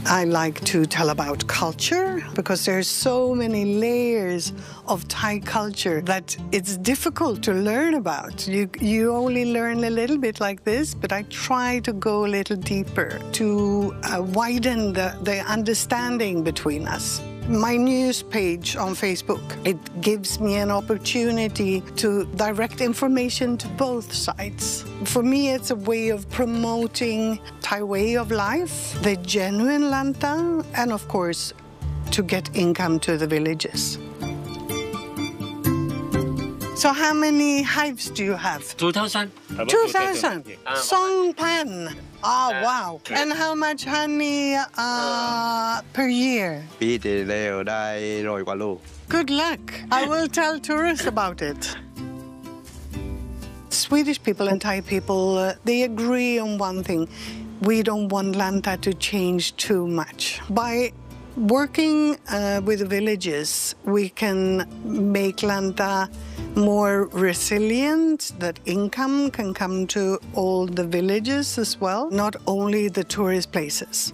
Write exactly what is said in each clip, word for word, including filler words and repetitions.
I like to tell about culture because there's so many layers of Thai culture that it's difficult to learn about. You, you only learn a little bit like this, but I try to go a little deeper to uh, widen the, the understanding between us. My news page on Facebook, it gives me an opportunity to direct information to both sides. For me, it's a way of promoting Thai way of life, the genuine Lanta, and of course, to get income to the villages. So how many hives do you have? two thousand. two thousand? Song pan. Oh, wow. And how much honey uh, per year? Good luck. I will tell tourists about it. Swedish people and Thai people, uh, they agree on one thing. We don't want Lanta to change too much. By working uh, with the villages, we can make Lanta more resilient, that income can come to all the villages as well, not only the tourist places.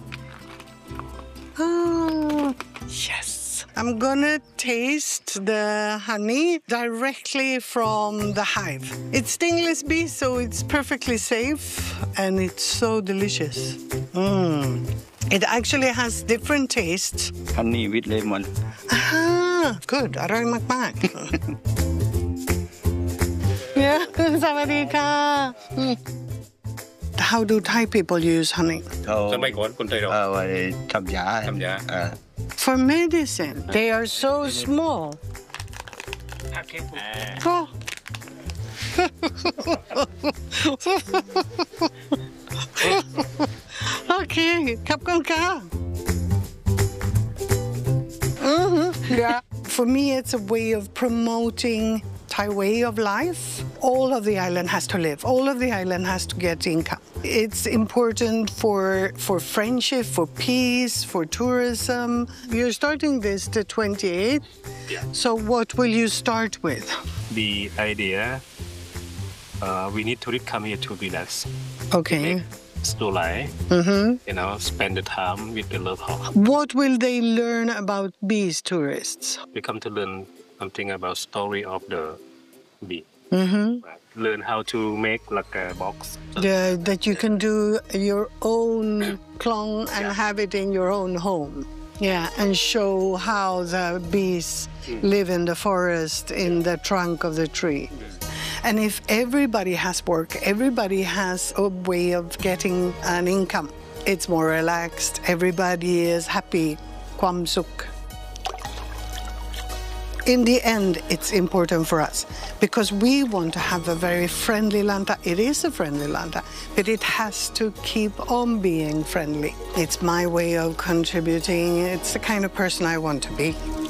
Ah, yes. I'm gonna taste the honey directly from the hive. It's stingless bee, so it's perfectly safe, and it's so delicious. Mm. It actually has different tastes. Honey with lemon. Ah, good. อร่อยมากๆ Yeah, สวัสดีค่ะ How do Thai people use honey? สมัยก่อนคนไทยเราเอาไว้ทำยาทำยา For medicine. They are so small. Oh. Okay, ขอบคุณค่ะ Mm-hmm. Yeah. For me, it's a way of promoting Thai way of life. All of the island has to live. All of the island has to get income. It's important for, for friendship, for peace, for tourism. You're starting this the twenty-eighth. Yeah. So what will you start with? The idea, uh, we need tourists come here to relax. Okay. Slow life, Mm-hmm. you know, spend the time with the local. What will they learn about bees tourists? We come to learn something about story of the bee. Mm-hmm. Right? Learn how to make like a box. The, that you can do your own klong and Yeah. have it in your own home. Yeah, and show how the bees live in the forest, in the trunk of the tree. And if everybody has work, everybody has a way of getting an income, it's more relaxed, everybody is happy, kwam suk. In the end, it's important for us because we want to have a very friendly Lanta. It is a friendly Lanta, but it has to keep on being friendly. It's my way of contributing. It's the kind of person I want to be.